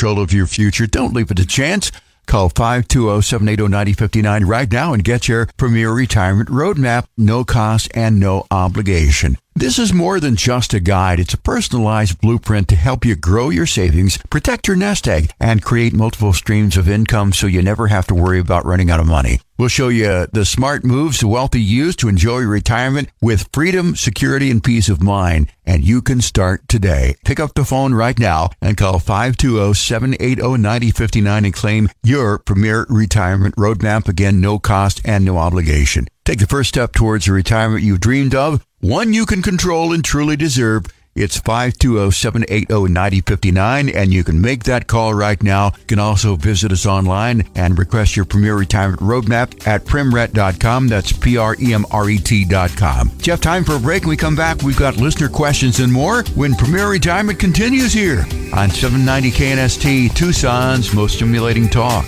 control of your future. Don't leave it to chance. Call 520-780-9059 right now and get your Premier Retirement Roadmap. No cost and no obligation. This is more than just a guide. It's a personalized blueprint to help you grow your savings, protect your nest egg, and create multiple streams of income so you never have to worry about running out of money. We'll show you the smart moves the wealthy use to enjoy retirement with freedom, security, and peace of mind. And you can start today. Pick up the phone right now and call 520-780-9059 and claim your Premier Retirement Roadmap. Again, no cost and no obligation. Take the first step towards the retirement you've dreamed of, one you can control and truly deserve. It's 520-780-9059, and you can make that call right now. You can also visit us online and request your Premier Retirement Roadmap at premret.com. That's PREMRET.com. Jeff, time for a break. When we come back, we've got listener questions and more when Premier Retirement continues here on 790 KNST, Tucson's most stimulating talk.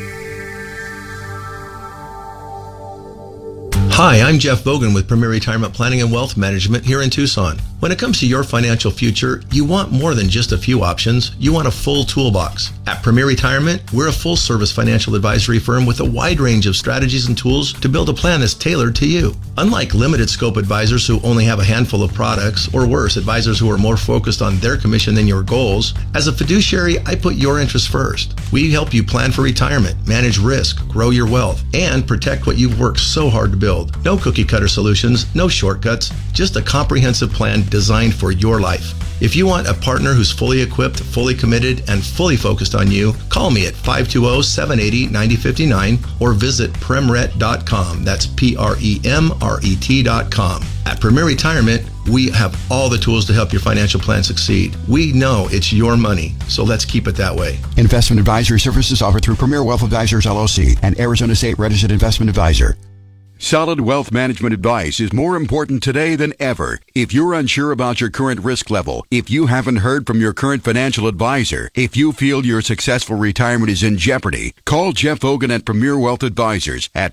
Hi, I'm Jeff Bogan with Premier Retirement Planning and Wealth Management here in Tucson. When it comes to your financial future, you want more than just a few options. You want a full toolbox. At Premier Retirement, we're a full-service financial advisory firm with a wide range of strategies and tools to build a plan that's tailored to you. Unlike limited-scope advisors who only have a handful of products, or worse, advisors who are more focused on their commission than your goals, as a fiduciary, I put your interests first. We help you plan for retirement, manage risk, grow your wealth, and protect what you've worked so hard to build. No cookie-cutter solutions, no shortcuts, just a comprehensive plan designed for your life. If you want a partner who's fully equipped, fully committed, and fully focused on you, call me at 520-780-9059 or visit premret.com. That's PREMRET.com. At Premier Retirement, we have all the tools to help your financial plan succeed. We know it's your money, so let's keep it that way. Investment advisory services offered through Premier Wealth Advisors, LLC, and Arizona State Registered Investment Advisor. Solid wealth management advice is more important today than ever. If you're unsure about your current risk level, if you haven't heard from your current financial advisor, if you feel your successful retirement is in jeopardy, call Jeff Hogan at Premier Wealth Advisors at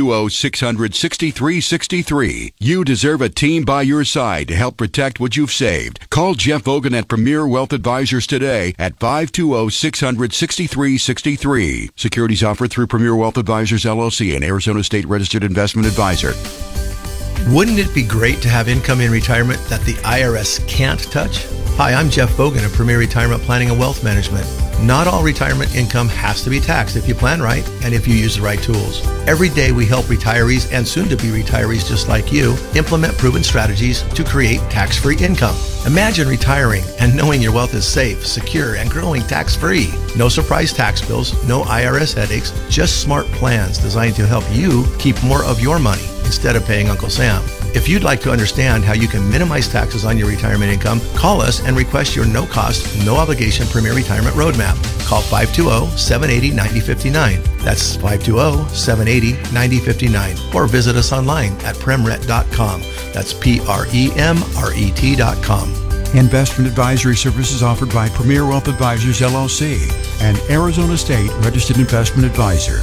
520-600-6363. You deserve a team by your side to help protect what you've saved. Call Jeff Hogan at Premier Wealth Advisors today at 520-600-6363. Securities offered through Premier Wealth Advisors, LLC, and Arizona State Registered Investment Advisor. Wouldn't it be great to have income in retirement that the IRS can't touch? Hi, I'm Jeff Bogan of Premier Retirement Planning and Wealth Management. Not all retirement income has to be taxed if you plan right and if you use the right tools. Every day we help retirees and soon-to-be retirees just like you implement proven strategies to create tax-free income. Imagine retiring and knowing your wealth is safe, secure, and growing tax-free. No surprise tax bills, no IRS headaches, just smart plans designed to help you keep more of your money instead of paying Uncle Sam. If you'd like to understand how you can minimize taxes on your retirement income, call us and request your no-cost, no-obligation Premier Retirement Roadmap. Call 520-780-9059. That's 520-780-9059. Or visit us online at premret.com. That's PREMRET.com. Investment advisory services offered by Premier Wealth Advisors, LLC, and Arizona State Registered Investment Advisor.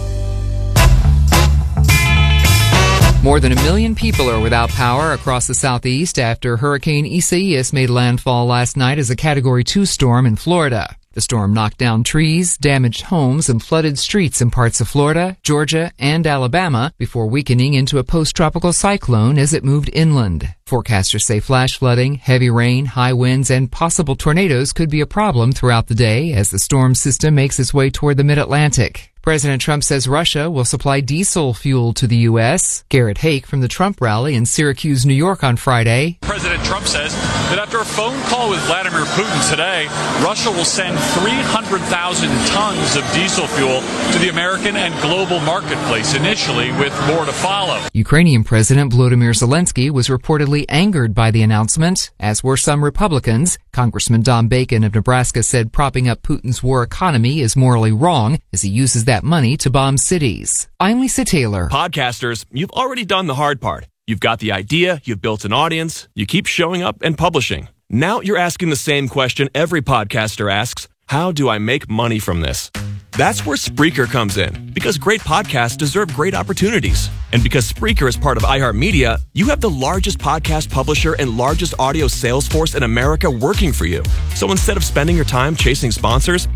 More than 1 million people are without power across the southeast after Hurricane Isaias made landfall last night as a Category 2 storm in Florida. The storm knocked down trees, damaged homes, and flooded streets in parts of Florida, Georgia, and Alabama before weakening into a post-tropical cyclone as it moved inland. Forecasters say flash flooding, heavy rain, high winds, and possible tornadoes could be a problem throughout the day as the storm system makes its way toward the mid-Atlantic. President Trump says Russia will supply diesel fuel to the U.S. Garrett Hake from the Trump rally in Syracuse, New York on Friday. President Trump says that after a phone call with Vladimir Putin today, Russia will send 300,000 tons of diesel fuel to the American and global marketplace initially, with more to follow. Ukrainian President Volodymyr Zelensky was reportedly angered by the announcement, as were some Republicans. Congressman Don Bacon of Nebraska said propping up Putin's war economy is morally wrong as he uses that money to bomb cities. I'm Lisa Taylor. Podcasters, you've already done the hard part. You've got the idea, you've built an audience, you keep showing up and publishing. Now you're asking the same question every podcaster asks: how do I make money from this? That's where Spreaker comes in, because great podcasts deserve great opportunities. And because Spreaker is part of iHeartMedia, you have the largest podcast publisher and largest audio sales force in America working for you. So instead of spending your time chasing sponsors,